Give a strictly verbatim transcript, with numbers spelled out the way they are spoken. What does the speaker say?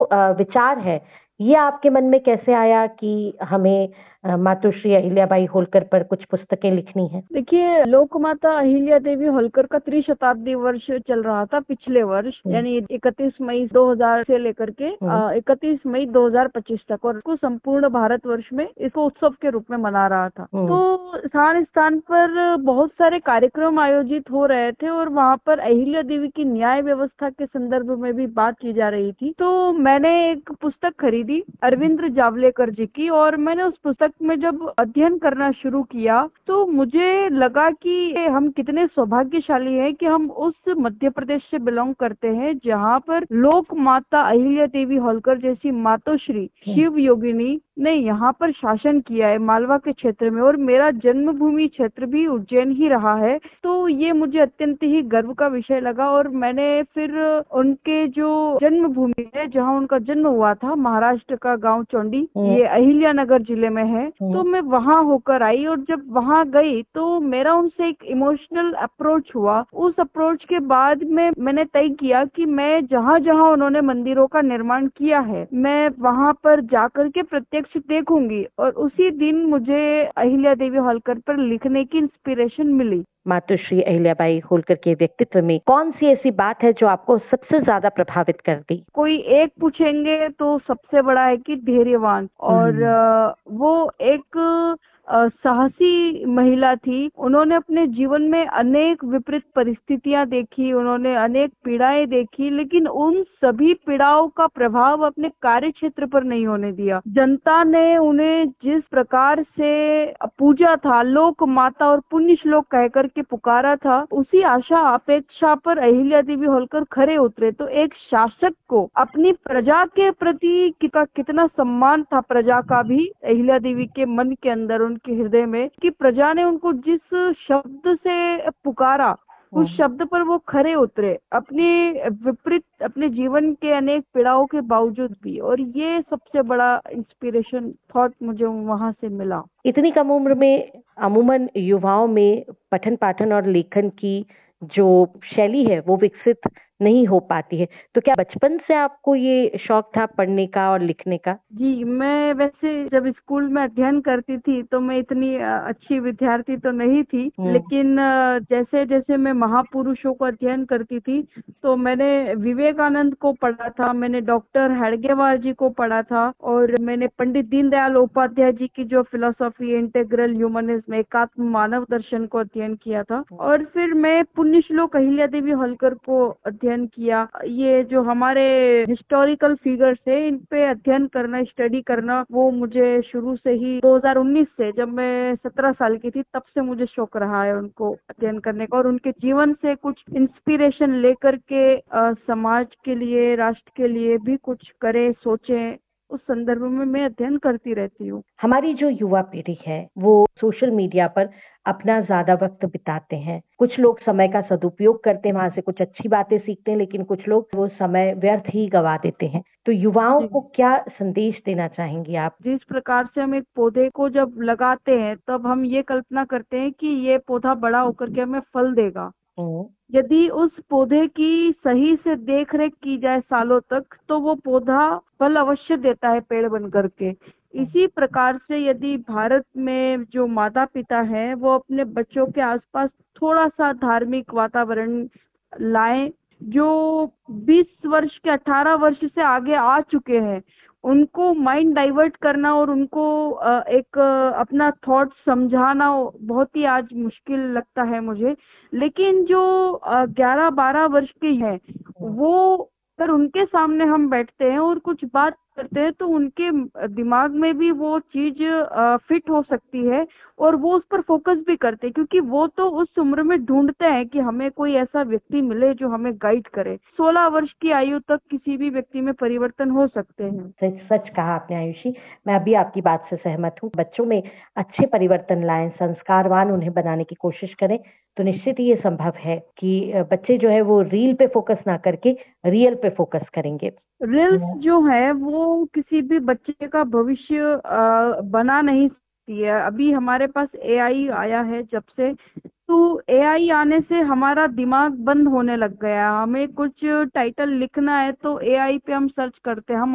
अ, विचार है, ये आपके मन में कैसे आया कि हमें अ, मातोश्री अहिल्याबाई होलकर पर कुछ पुस्तकें लिखनी हैं? देखिए, लोकमाता अहिल्या देवी होलकर का त्रिशताब्दी वर्ष चल रहा था पिछले वर्ष, हुँ, यानी इकतीस मई दो हज़ार से लेकर के हुँ, इकतीस मई दो हज़ार पच्चीस तक, और इसको संपूर्ण भारतवर्ष में इसको उत्सव के रूप में मना रहा था। हुँ, तो स्थान स्थान पर बहुत सारे कार्यक्रम आयोजित हो रहे थे और वहाँ पर अहिल्या देवी की न्याय व्यवस्था के संदर्भ में भी बात की जा रही थी। तो मैंने एक पुस्तक खरीदी अरविंद जावलेकर जी की, और मैंने उस पुस्तक में जब अध्ययन करना शुरू किया तो मुझे लगा कि हम कितने सौभाग्यशाली हैं कि हम उस मध्य प्रदेश से बिलोंग करते हैं जहाँ पर लोक माता अहिल्या देवी होलकर जैसी मातोश्री हुँ। शिव योगिनी ने यहाँ पर शासन किया है मालवा के क्षेत्र में, और मेरा जन्मभूमि क्षेत्र भी उज्जैन ही रहा है। तो ये मुझे अत्यंत ही गर्व का विषय लगा, और मैंने फिर उनके जो जन्मभूमि है जहाँ उनका जन्म हुआ था, महाराष्ट्र का गांव चौंडी, हुँ, ये अहिल्या नगर जिले में है, तो हुँ, मैं वहां होकर आई। और जब वहां गई तो मेरा उनसे एक इमोशनल अप्रोच हुआ। उस अप्रोच के बाद में मैंने तय किया कि मैं जहां जहां उन्होंने मंदिरों का निर्माण किया है मैं वहां पर जाकर के प्रत्यक्ष देखूंगी, और उसी दिन मुझे अहिल्या देवी होलकर पर लिखने की इंस्पिरेशन मिली। मातोश्री अहिल्याबाई होलकर के व्यक्तित्व में कौन-सी ऐसी बात है जो आपको सबसे ज़्यादा प्रभावित कर गई? कोई एक पूछेंगे तो सबसे बड़ा है कि धैर्यवान, और हुँ, अ, वो एक अ, साहसी महिला थी। उन्होंने अपने जीवन में अनेक विपरीत परिस्थितियां देखी, उन्होंने अनेक पीड़ाएं देखी, लेकिन उन सभी पीड़ाओं का प्रभाव अपने कार्य क्षेत्र पर नहीं होने दिया। जनता ने उन्हें जिस प्रकार से पूजा था, लोक माता और पुण्य श्लोक कहकर के पुकारा था, उसी आशा अपेक्षा पर अहिल्या देवी होलकर खरे उतरे। तो एक शासक को अपनी प्रजा के प्रति कितना कितना सम्मान था, प्रजा का भी अहिल्या देवी के मन के अंदर, उनके हृदय में, कि प्रजा ने उनको जिस शब्द से पुकारा उस हुँ। शब्द पर वो खरे उतरे, अपने विपरीत अपने जीवन के अनेक पीड़ाओं के बावजूद भी। और ये सबसे बड़ा इंस्पिरेशन थॉट मुझे वहां से मिला। इतनी कम उम्र में अमूमन युवाओं में पठन-पाठन और लेखन की जो शैली है, वो विकसित नहीं हो पाती है। तो क्या बचपन से आपको ये शौक था पढ़ने का और लिखने का? जी, मैं वैसे जब स्कूल में अध्ययन करती थी तो मैं इतनी अ, अच्छी विद्यार्थी तो नहीं थी, हुँ, लेकिन अ, जैसे-जैसे मैं महापुरुषों को अध्ययन करती थी, तो मैंने विवेकानंद को पढ़ा था, मैंने डॉक्टर हेडगेवार जी को पढ़ा था, और मैंने पंडित दीनदयाल उपाध्याय जी की जो फिलॉसफी इंटीग्रल ह्यूमनिज्म, एकात्म मानव दर्शन को अध्ययन किया था। और फिर मैं पुण्य श्लोक अहिल्या देवी होलकर को अध्ययन किया। ये जो हमारे हिस्टोरिकल फिगर्स है, इन पे अध्ययन करना, स्टडी करना, वो मुझे शुरू से ही दो हज़ार उन्नीस से, जब मैं सत्रह साल की थी, तब से मुझे शौक रहा है उनको अध्ययन करने का, और उनके जीवन से कुछ इंस्पिरेशन लेकर के अ, समाज के लिए, राष्ट्र के लिए भी कुछ करें, सोचें, उस संदर्भ में मैं अध्ययन करती रहती हूँ। हमारी जो युवा पीढ़ी है, वो सोशल मीडिया पर अपना ज़्यादा वक़्त बिताते हैं। कुछ लोग समय का सदुपयोग करते हैं, वहाँ से कुछ अच्छी बातें सीखते हैं, लेकिन कुछ लोग वो समय व्यर्थ ही गँवा देते हैं। तो युवाओं जी। को क्या संदेश देना चाहेंगी आप? जिस प्रकार से हम एक पौधे को जब लगाते हैं तब हम ये कल्पना करते हैं कि ये पौधा बड़ा होकर के हमें फल देगा। हुँ, यदि उस पौधे की सही से देख रेख की जाए सालों तक, तो वो पौधा फल अवश्य देता है पेड़ बन करके। हुँ, इसी प्रकार से यदि भारत में जो माता पिता हैं वो अपने बच्चों के आसपास थोड़ा सा धार्मिक वातावरण लाएं, जो बीस वर्ष के अठारह वर्ष से आगे आ चुके हैं, उनको माइंड डाइवर्ट करना और उनको अ, एक अ, अपना थॉट समझाना बहुत ही आज मुश्किल लगता है मुझे। लेकिन जो ग्यारह बारह वर्ष के हैं, हुँ। वो अगर उनके सामने हम बैठते हैं और कुछ बात करते हैं तो उनके दिमाग में भी वो चीज फिट हो सकती है, और वो उस पर फोकस भी करते हैं, क्योंकि वो तो उस उम्र में ढूंढते हैं कि हमें कोई ऐसा व्यक्ति मिले जो हमें गाइड करे। सोलह वर्ष की आयु तक किसी भी व्यक्ति में परिवर्तन हो सकते हैं। सच सच कहा आपने आयुषी। मैं अभी आपकी बात से सहमत हूँ। बच्चों में अच्छे परिवर्तन लाएँ, संस्कारवान उन्हें बनाने की कोशिश करें, तो निश्चित ही ये संभव है कि अ, बच्चे जो है वो रील पे फ़ोकस ना करके रियल पे फ़ोकस करेंगे। रील्स हुँ, जो है वो किसी भी बच्चे का भविष्य अ, बना नहीं सकती है। अभी हमारे पास एआई आया है जब से, तो एआई आने से हमारा दिमाग बंद होने लग गया है। हमें कुछ टाइटल लिखना है तो एआई पे हम सर्च करते हैं, हम